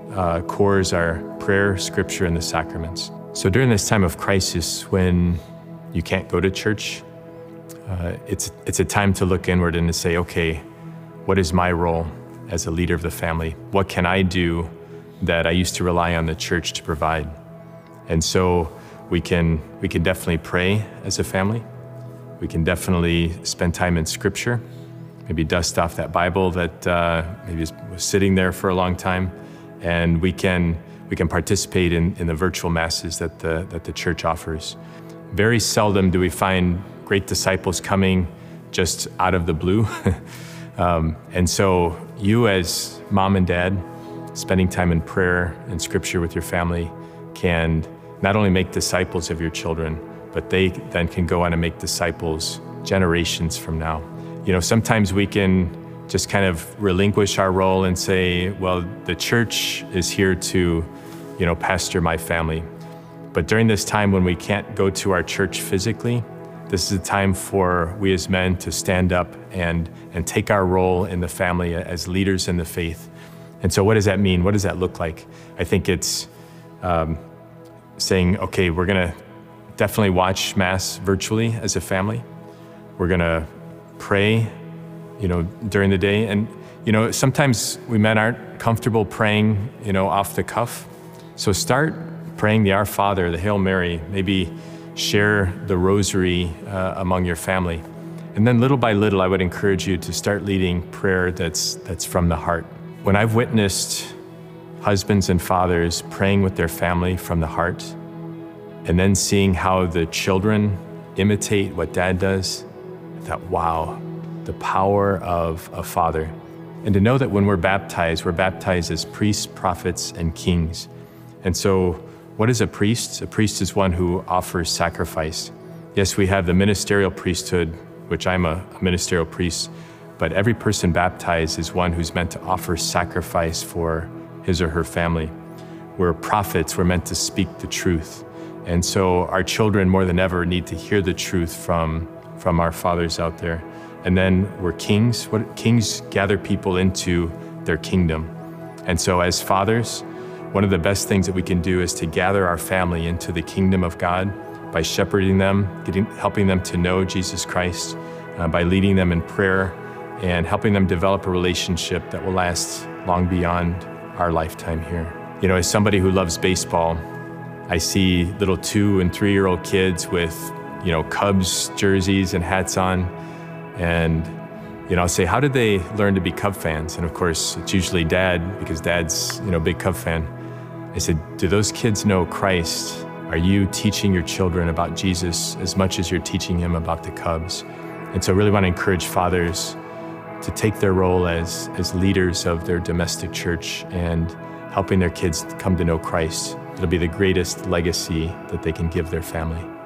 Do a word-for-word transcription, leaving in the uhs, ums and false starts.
uh, cores are prayer, scripture, and the sacraments. So during this time of crisis, when you can't go to church, uh, it's, it's a time to look inward and to say, okay, what is my role as a leader of the family? What can I do that I used to rely on the church to provide? And so we can, we can definitely pray as a family. We can definitely spend time in scripture, maybe dust off that Bible that uh, maybe was sitting there for a long time. And we can, we can participate in, in the virtual masses that the, that the church offers. Very seldom do we find great disciples coming just out of the blue. um, and so you as mom and dad, spending time in prayer and scripture with your family can not only make disciples of your children, but they then can go on and make disciples generations from now. You know, sometimes we can just kind of relinquish our role and say, well, the church is here to, you know, pastor my family. But during this time when we can't go to our church physically, this is a time for we as men to stand up and, and take our role in the family as leaders in the faith. And so what does that mean? What does that look like? I think it's um, saying, okay, we're gonna definitely watch Mass virtually as a family. We're gonna pray, you know, during the day. And, you know, sometimes we men aren't comfortable praying, you know, off the cuff. So start praying the Our Father, the Hail Mary, maybe share the rosary uh, among your family. And then little by little, I would encourage you to start leading prayer that's, that's from the heart. When I've witnessed husbands and fathers praying with their family from the heart, and then seeing how the children imitate what dad does, I thought, wow, the power of a father. And to know that when we're baptized, we're baptized as priests, prophets, and kings. And so what is a priest? A priest is one who offers sacrifice. Yes, we have the ministerial priesthood, which I'm a, a ministerial priest, but every person baptized is one who's meant to offer sacrifice for his or her family. We're prophets, we're meant to speak the truth. And so our children more than ever need to hear the truth from, from our fathers out there. And then we're kings. What, kings gather people into their kingdom. And so as fathers, one of the best things that we can do is to gather our family into the kingdom of God by shepherding them, getting, helping them to know Jesus Christ, uh, by leading them in prayer and helping them develop a relationship that will last long beyond our lifetime here. You know, as somebody who loves baseball, I see little two and three-year-old kids with, you know, Cubs jerseys and hats on. And, you know, I'll say, how did they learn to be Cub fans? And of course, it's usually dad, because dad's, you know, a big Cub fan. I said, do those kids know Christ? Are you teaching your children about Jesus as much as you're teaching him about the Cubs? And so I really want to encourage fathers to take their role as, as leaders of their domestic church and helping their kids come to know Christ. It'll be the greatest legacy that they can give their family.